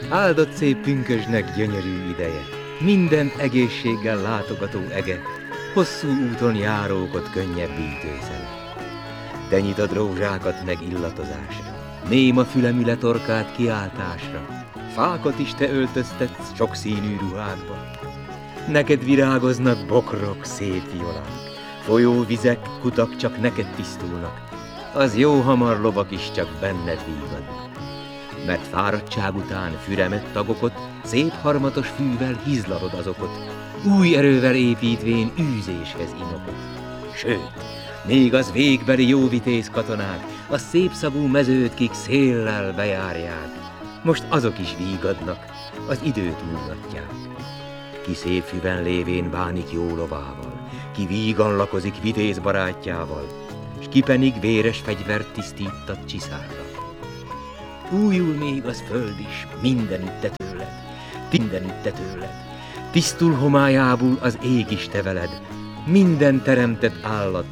Áldott szép pünkösdnek gyönyörű ideje, minden egészséggel látogató ege, hosszú úton járókot könnyebbítő szele. Te nyitod rózsákat meg illatozásra, néma fülemüle torkát kiáltásra, fákat is te öltöztetsz sokszínű ruhákba. Neked virágoznak bokrok, szép violák, folyóvizek, kutak csak neked tisztulnak, az jó hamar lovak is csak benned vígadnak. Mert fáradtság után füremett tagokot, szép harmatos fűvel hizlalod azokot, új erővel építvén űzéshez inokot. Sőt, még az végbeli jóvitéz katonák, a szépszagú mezőt, kik széllel bejárják, most azok is vígadnak, az időt múlgatják. Ki szép füven lévén bánik jó lovával, ki vígan lakozik vitéz barátjával, s ki pedig véres fegyvert tisztítat csiszárral. Újul még az föld is, mindenütte tőled, tisztul homályából az ég is te veled, minden teremtett állat